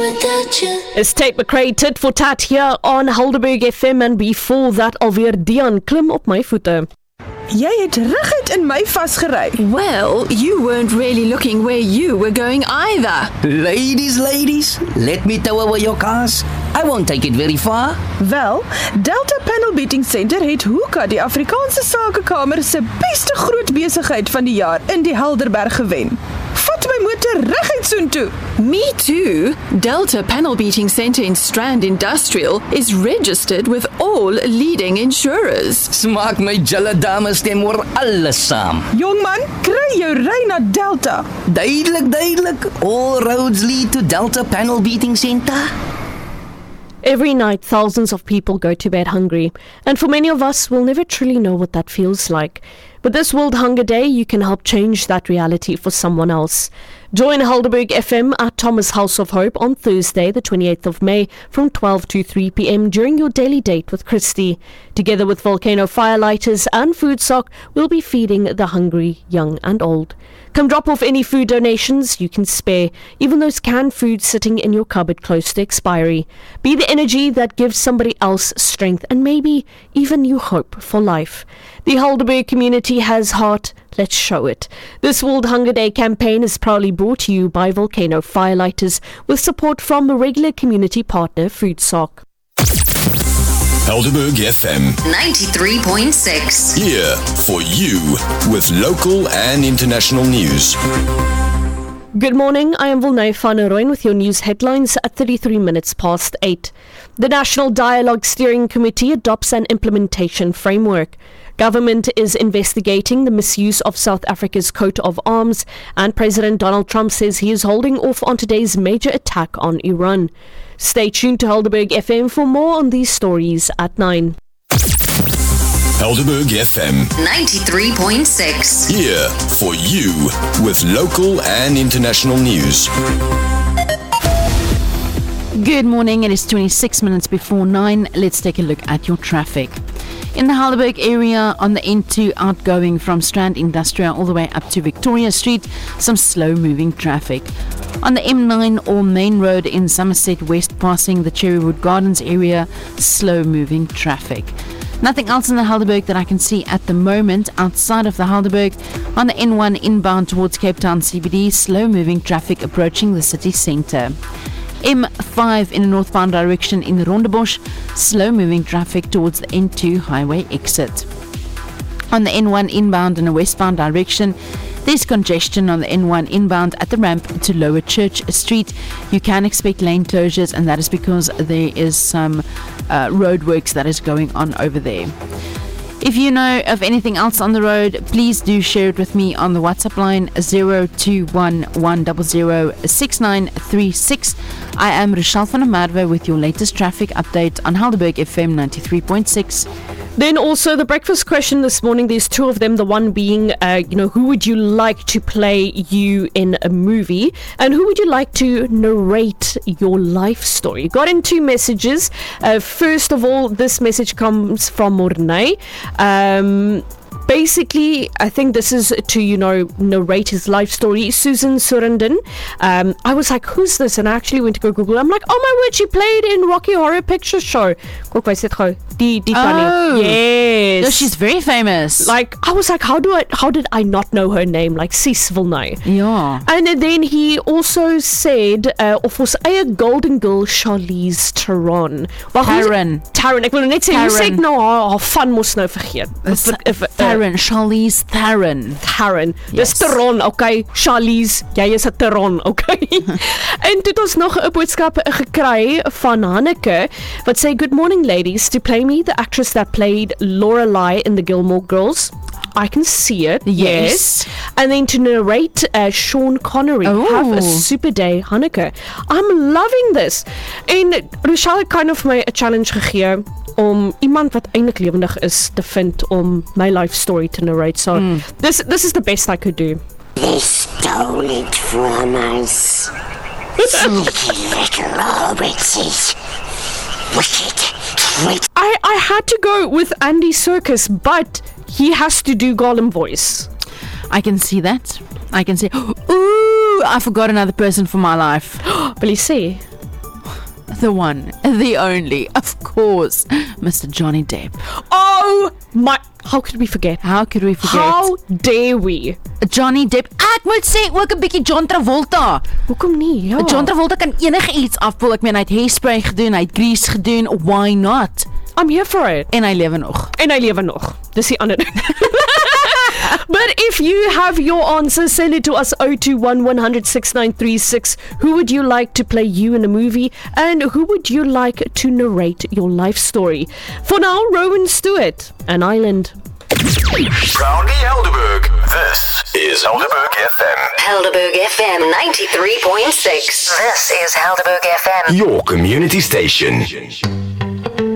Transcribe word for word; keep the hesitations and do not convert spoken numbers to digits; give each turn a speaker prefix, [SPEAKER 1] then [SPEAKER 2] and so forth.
[SPEAKER 1] without you.
[SPEAKER 2] It's Tate McRae, tit for tat here on Helderberg F M, and before that alweer Dion, klim op my voete.
[SPEAKER 3] Jy het reguit in my vasgery.
[SPEAKER 4] Well, you weren't really looking where you were going either.
[SPEAKER 5] Ladies, ladies, let me tow away your cars. I won't take it very far.
[SPEAKER 3] Wel, Delta Panel Beating Center het Hoeka, die Afrikaanse Sakekamer se beste groot besigheid van die jaar in die Helderberg gewen. Vat my motor reguit soontoe.
[SPEAKER 4] Me too. Delta Panel Beating Center in Strand Industrial is registered with all leading insurers.
[SPEAKER 5] Smaak my julle dames stem oor alles saam.
[SPEAKER 3] Jongman, kry jou ry na Delta.
[SPEAKER 5] Duidelik, duidelik. All roads lead to Delta Panel Beating Center.
[SPEAKER 2] Every night, thousands of people go to bed hungry, and for many of us, we'll never truly know what that feels like. But this World Hunger Day, you can help change that reality for someone else. Join Helderberg F M at Thomas House of Hope on Thursday, the twenty-eighth of May, from twelve to three p.m. during your daily date with Christy. Together with Volcano Firelighters and FoodSock, we'll be feeding the hungry, young and old. Come drop off any food donations you can spare, even those canned foods sitting in your cupboard close to expiry. Be the energy that gives somebody else strength and maybe even new hope for life. The Helderberg community has heart. Let's show it. This World Hunger Day campaign is proudly brought to you by Volcano Firelighters with support from the regular community partner FoodSock.
[SPEAKER 6] Helderberg F M
[SPEAKER 7] ninety-three point six.
[SPEAKER 6] Here for you with local and international news.
[SPEAKER 2] Good morning, I am Volnay van der Rooyen with your news headlines at thirty-three minutes past eight. The National Dialogue Steering Committee adopts an implementation framework. Government is investigating the misuse of South Africa's coat of arms, and President Donald Trump says he is holding off on today's major attack on Iran. Stay tuned to Helderberg F M for more on these stories at nine.
[SPEAKER 6] Helderberg F M
[SPEAKER 7] ninety-three point six.
[SPEAKER 6] Here for you with local and international news.
[SPEAKER 8] Good morning, it is twenty-six minutes before nine. Let's take a look at your traffic. In the Helderberg area on the N two outgoing from Strand Industrial all the way up to Victoria Street, some slow moving traffic. On the M nine or Main Road in Somerset West passing the Cherrywood Gardens area, slow moving traffic. Nothing else in the Helderberg that I can see at the moment outside of the Helderberg. On the N one inbound towards Cape Town C B D, slow moving traffic approaching the city centre. M five in a northbound direction in Rondebosch, slow moving traffic towards the N two highway exit. On the N one inbound in a westbound direction, there's congestion on the N one inbound at the ramp to Lower Church Street. You can expect lane closures, and that is because there is some uh, roadworks that is going on over there. If you know of anything else on the road, please do share it with me on the WhatsApp line zero two one one zero zero six nine three six. I am Rochelle van der Merwe with your latest traffic update on Helderberg F M ninety-three point six.
[SPEAKER 2] Then also the breakfast question this morning, there's two of them, the one being, uh, you know, who would you like to play you in a movie, and who would you like to narrate your life story? Got in two messages. Uh, first of all, this message comes from Mornay. Um... Basically, I think this is to, you know, narrate his life story. Susan Surendon. Um, I was like, who's this? And I actually went to go Google. I'm like, oh my word, she played in Rocky Horror Picture Show. Die, die
[SPEAKER 8] Oh,
[SPEAKER 2] yes.
[SPEAKER 8] No, she's very famous.
[SPEAKER 2] Like, I was like, how do I, how did I not know her name? Like, Sis Vilnay.
[SPEAKER 8] Yeah.
[SPEAKER 2] And then he also said, uh, of ons eie Golden Girl, Charlize Theron.
[SPEAKER 8] Theron.
[SPEAKER 2] Theron. Ek wil net sê, hoe sê ek nou haar, haar van mos nou vergeet?
[SPEAKER 8] If, if, uh, Theron, Charlize Theron.
[SPEAKER 2] Theron.
[SPEAKER 8] Yes.
[SPEAKER 2] Dis Theron, okay. Charlize, jy is 'n Theron, okay. En toe het ons nog 'n boodskap gekry van Hanneke wat sê, good morning ladies, to play me the actress that played Lorelai in the Gilmore Girls. I can see it.
[SPEAKER 8] Yes.
[SPEAKER 2] yes. And then to narrate uh, Sean Connery.
[SPEAKER 8] Oh.
[SPEAKER 2] Have a super day, Hanneke. I'm loving this. En Rochelle het kind of my 'n challenge gegee om iemand wat eintlik lewendig is te vind om my life story to narrate. So mm. this this is the best I could do.
[SPEAKER 1] They stole it from us. Sneaky little hobbitses. Wicked, wicked.
[SPEAKER 2] I, I had to go with Andy Serkis, but he has to do Gollum voice.
[SPEAKER 8] I can see that. I can see. Ooh, I forgot another person for my life.
[SPEAKER 2] Will you see?
[SPEAKER 8] the one, the only, of course, Mister Johnny Depp.
[SPEAKER 2] Oh my, how could we forget?
[SPEAKER 8] How could we forget?
[SPEAKER 2] How dare we?
[SPEAKER 8] Johnny Depp. Ek moet sê ook 'n bietjie John Travolta.
[SPEAKER 2] Hoekom nie? Ja.
[SPEAKER 8] John Travolta kan enige iets afpoel. Ek meen hy het Hairspray gedoen, hy het Grease gedoen. Why not?
[SPEAKER 2] I'm here for it.
[SPEAKER 8] En hy lewe nog.
[SPEAKER 2] En hy lewe nog. Dis die ander ding. But if you have your answer, send it to us oh two one, one hundred, six nine three six. Who would you like to play you in a movie? And who would you like to narrate your life story? For now, Rowan Stewart, An Island.
[SPEAKER 6] Proudly Helderberg. This is Helderberg F M.
[SPEAKER 7] Helderberg F M ninety-three point six.
[SPEAKER 1] This is Helderberg F M.
[SPEAKER 6] Your community station.